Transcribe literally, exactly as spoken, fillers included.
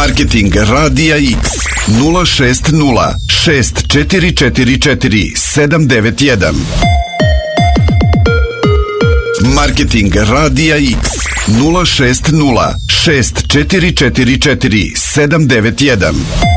Marketing Radija X nula šest nula šest četiri četiri četiri sedam devet jedan. Marketing Radija X nula šest nula šest četiri četiri četiri sedam devet jedan.